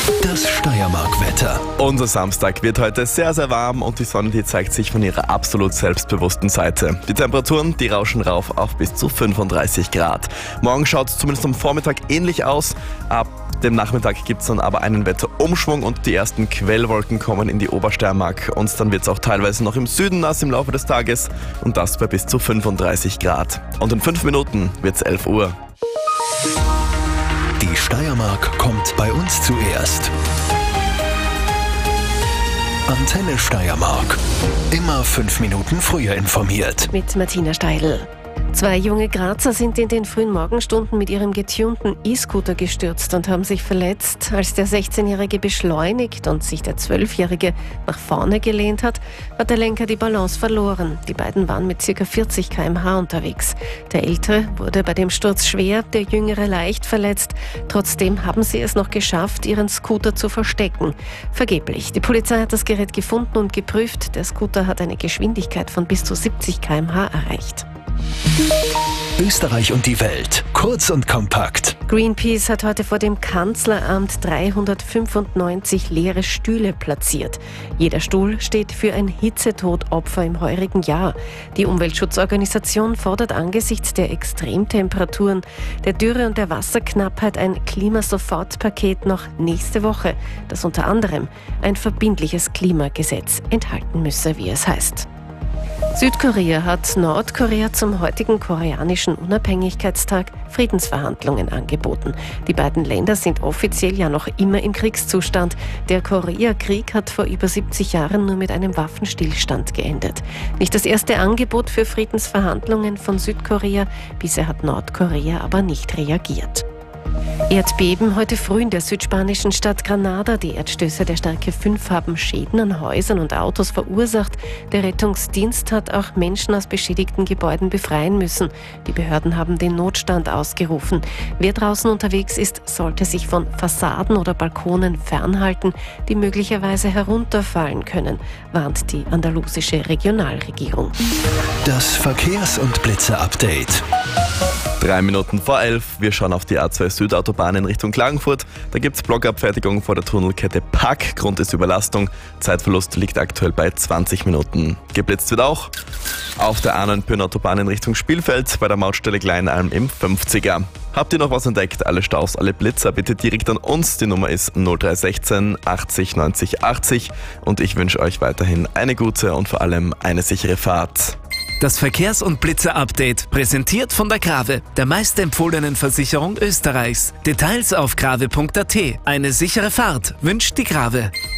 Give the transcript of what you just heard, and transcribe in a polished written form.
Das Steiermark-Wetter. Unser Samstag wird heute sehr, sehr warm und die Sonne, die zeigt sich von ihrer absolut selbstbewussten Seite. Die Temperaturen, die rauschen rauf auf bis zu 35 Grad. Morgen schaut es zumindest am Vormittag ähnlich aus. Ab dem Nachmittag gibt es dann aber einen Wetterumschwung und die ersten Quellwolken kommen in die Obersteiermark. Und dann wird es auch teilweise noch im Süden nass im Laufe des Tages und das bei bis zu 35 Grad. Und in 5 Minuten wird es 11 Uhr. Die Steiermark kommt bei uns zuerst. Antenne Steiermark. Immer 5 Minuten früher informiert. Mit Martina Steidl. 2 junge Grazer sind in den frühen Morgenstunden mit ihrem getunten E-Scooter gestürzt und haben sich verletzt. Als der 16-Jährige beschleunigt und sich der 12-Jährige nach vorne gelehnt hat, hat der Lenker die Balance verloren. Die beiden waren mit ca. 40 km/h unterwegs. Der Ältere wurde bei dem Sturz schwer, der Jüngere leicht verletzt. Trotzdem haben sie es noch geschafft, ihren Scooter zu verstecken. Vergeblich. Die Polizei hat das Gerät gefunden und geprüft. Der Scooter hat eine Geschwindigkeit von bis zu 70 km/h erreicht. Österreich und die Welt. Kurz und kompakt. Greenpeace hat heute vor dem Kanzleramt 395 leere Stühle platziert. Jeder Stuhl steht für ein Hitzetodopfer im heurigen Jahr. Die Umweltschutzorganisation fordert angesichts der Extremtemperaturen, der Dürre und der Wasserknappheit ein Klimasofortpaket noch nächste Woche, das unter anderem ein verbindliches Klimagesetz enthalten müsse, wie es heißt. Südkorea hat Nordkorea zum heutigen koreanischen Unabhängigkeitstag Friedensverhandlungen angeboten. Die beiden Länder sind offiziell ja noch immer im Kriegszustand. Der Koreakrieg hat vor über 70 Jahren nur mit einem Waffenstillstand geendet. Nicht das erste Angebot für Friedensverhandlungen von Südkorea, bisher hat Nordkorea aber nicht reagiert. Erdbeben heute früh in der südspanischen Stadt Granada. Die Erdstöße der Stärke 5 haben Schäden an Häusern und Autos verursacht. Der Rettungsdienst hat auch Menschen aus beschädigten Gebäuden befreien müssen. Die Behörden haben den Notstand ausgerufen. Wer draußen unterwegs ist, sollte sich von Fassaden oder Balkonen fernhalten, die möglicherweise herunterfallen können, warnt die andalusische Regionalregierung. Das Verkehrs- und Blitzer-Update. 3 Minuten vor 11. Wir schauen auf die A2 Südautobahn in Richtung Klagenfurt. Da gibt es Blockabfertigung vor der Tunnelkette Pack. Grund ist Überlastung. Zeitverlust liegt aktuell bei 20 Minuten. Geblitzt wird auch auf der A9-Autobahn in Richtung Spielfeld bei der Mautstelle Kleinalm im 50er. Habt ihr noch was entdeckt? Alle Staus, alle Blitzer bitte direkt an uns. Die Nummer ist 0316 80 90 80 und ich wünsche euch weiterhin eine gute und vor allem eine sichere Fahrt. Das Verkehrs- und Blitzer-Update, präsentiert von der Grave, der meistempfohlenen Versicherung Österreichs. Details auf grave.at. Eine sichere Fahrt wünscht die Grave.